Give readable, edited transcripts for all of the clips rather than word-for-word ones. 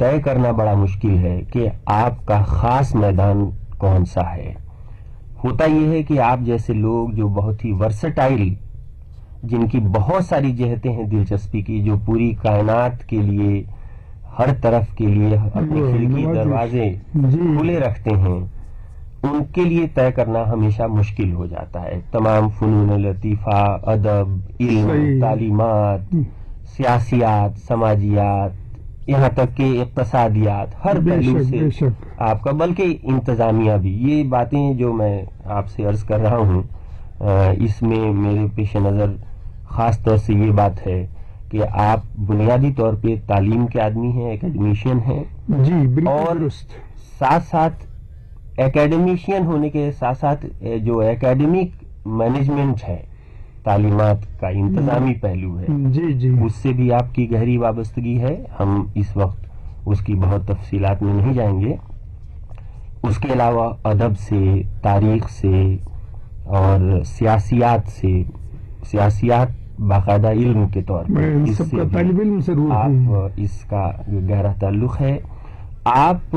طے کرنا بڑا مشکل ہے کہ آپ کا خاص میدان کون سا ہے. ہوتا یہ ہے کہ آپ جیسے لوگ جو بہت ہی ورسٹائل، جن کی بہت ساری جہتیں ہیں دلچسپی کی، جو پوری کائنات کے لیے، ہر طرف کے لیے اپنے کھڑکی دروازے کھلے رکھتے ہیں، ان کے لیے طے کرنا ہمیشہ مشکل ہو جاتا ہے. تمام فنون لطیفہ، ادب، علم، تعلیمات، سیاسیات، سماجیات، یہاں تک کہ اقتصادیات، ہر پہلو سے آپ کا، بلکہ انتظامیہ بھی. یہ باتیں جو میں آپ سے عرض کر رہا ہوں، اس میں میرے پیش نظر خاص طور سے یہ بات ہے کہ آپ بنیادی طور پہ تعلیم کے آدمی ہیں، اکیڈمیشین ہیں، جی بالکل، اور ساتھ ساتھ اکیڈمیشین ہونے کے ساتھ ساتھ جو اکیڈمک مینجمنٹ ہے، تعلیمات کا انتظامی پہلو ہے، جی جی، اس سے بھی آپ کی گہری وابستگی ہے. ہم اس وقت اس کی بہت تفصیلات میں نہیں جائیں گے. اس کے علاوہ ادب سے، تاریخ سے اور سیاسیات باقاعدہ علم کے طور پر اس سے بھی آپ اس کا گہرا تعلق ہے. آپ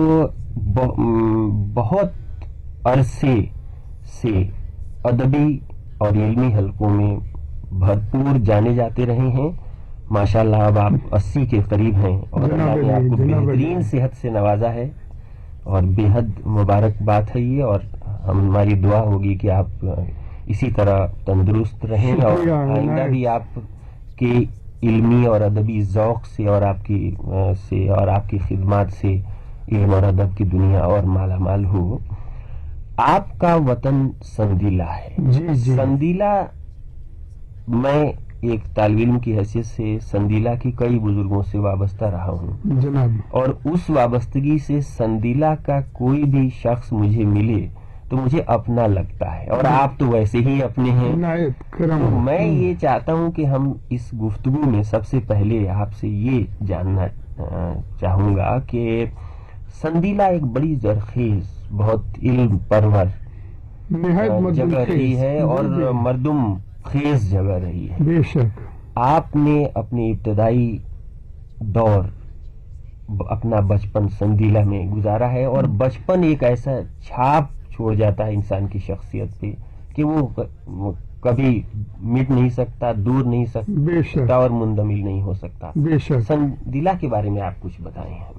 بہت عرصے سے ادبی اور علمی حلقوں میں بھرپور جانے جاتے رہے ہیں. ماشاءاللہ اب آپ 80 کے قریب ہیں اور اللہ نے آپ کو بہترین صحت سے نوازا ہے، اور بے حد مبارک بات ہے یہ. اور ہماری دعا ہوگی کہ آپ اسی طرح تندرست رہیں، اور آئندہ بھی آپ کے علمی اور ادبی ذوق سے اور آپ کی خدمات سے علم اور ادب کی دنیا اور مالا مال ہو. آپ کا وطن سندیلہ ہے. سندیلہ، میں ایک طالب علم کی حیثیت سے سندیلہ کی کئی بزرگوں سے وابستہ رہا ہوں جناب، اور اس وابستگی سے سندیلہ کا کوئی بھی شخص مجھے ملے تو مجھے اپنا لگتا ہے، اور آپ تو ویسے ہی اپنے ہیں. تو میں یہ چاہتا ہوں کہ ہم اس گفتگو میں سب سے پہلے آپ سے یہ جاننا چاہوں گا کہ سندیلہ ایک بڑی زرخیز، بہت علم پرور جگہ رہی ہے اور مردم خیز جگہ رہی ہے. بے شک آپ نے اپنی ابتدائی دور، اپنا بچپن سندیلہ میں گزارا ہے، اور بچپن ایک ایسا چھاپ چھوڑ جاتا ہے انسان کی شخصیت پہ کہ وہ کبھی مٹ نہیں سکتا، دور نہیں سکتا اور مندمل نہیں ہو سکتا. سندیلہ کے بارے میں آپ کچھ بتائیں ہمیں.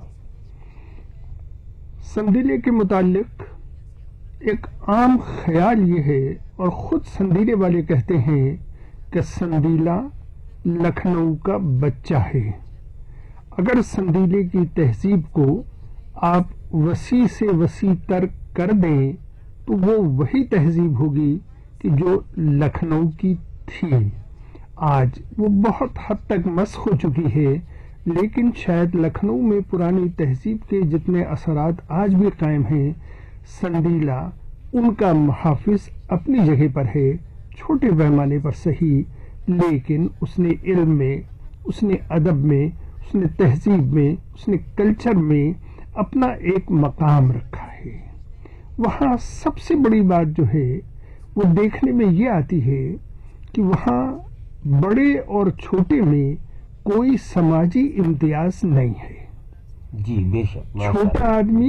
سندیلے کے متعلق ایک عام خیال یہ ہے، اور خود سندیلے والے کہتے ہیں کہ سندیلہ لکھنؤ کا بچہ ہے. اگر سندیلے کی تہذیب کو آپ وسیع سے وسیع تر کر دیں تو وہ وہی تہذیب ہوگی کہ جو لکھنؤ کی تھی. آج وہ بہت حد تک مسخ ہو چکی ہے، لیکن شاید لکھنؤ میں پرانی تہذیب کے جتنے اثرات آج بھی قائم ہیں، سندیلہ ان کا محافظ اپنی جگہ پر ہے، چھوٹے پیمانے پر صحیح، لیکن اس نے علم میں، اس نے ادب میں، اس نے تہذیب میں، اس نے کلچر میں اپنا ایک مقام رکھا ہے. وہاں سب سے بڑی بات جو ہے وہ دیکھنے میں یہ آتی ہے کہ وہاں بڑے اور چھوٹے میں کوئی سماجی امتیاز نہیں ہے. جی بے شک. چھوٹا آدمی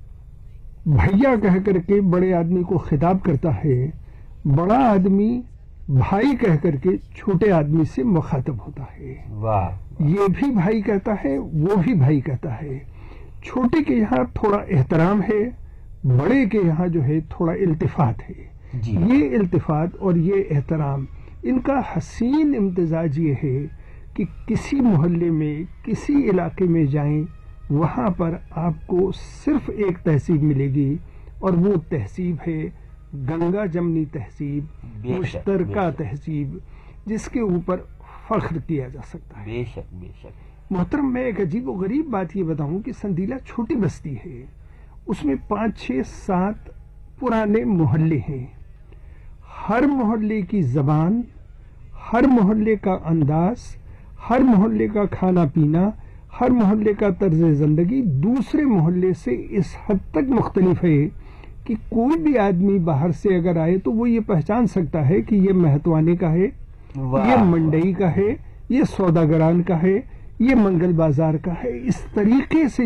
بھیا کہہ کر کے بڑے آدمی کو خطاب کرتا ہے، بڑا آدمی بھائی کہہ کر کے چھوٹے آدمی سے مخاطب ہوتا ہے. واہ. یہ بھی بھائی کہتا ہے، وہ بھی بھائی کہتا ہے. چھوٹے کے یہاں تھوڑا احترام ہے، بڑے کے یہاں جو ہے تھوڑا التفات ہے. یہ التفات اور یہ احترام، ان کا حسین امتزاج یہ ہے کہ کسی محلے میں، کسی علاقے میں جائیں، وہاں پر آپ کو صرف ایک تہذیب ملے گی، اور وہ تہذیب ہے گنگا جمنی تہذیب، مشترکہ تہذیب، جس کے اوپر فخر کیا جا سکتا ہے. بے شک بے شک. محترم، میں ایک عجیب و غریب بات یہ بتاؤں کہ سندیلہ چھوٹی بستی ہے، اس میں 5 6 7 پرانے محلے ہیں. ہر محلے کی زبان، ہر محلے کا انداز، ہر محلے کا کھانا پینا، ہر محلے کا طرز زندگی دوسرے محلے سے اس حد تک مختلف ہے کہ کوئی بھی آدمی باہر سے اگر آئے تو وہ یہ پہچان سکتا ہے کہ یہ مہتوانے کا ہے، یہ منڈئی کا ہے، یہ سوداگران کا ہے، یہ منگل بازار کا ہے. اس طریقے سے